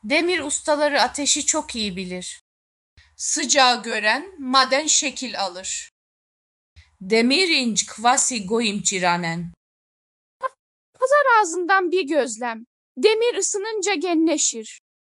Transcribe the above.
Demir ustaları ateşi çok iyi bilir. Sıcağı gören maden şekil alır. Demir inç kvasi goyim ciranen. Pazar ağzından bir gözlem. Demir ısınınca genleşir.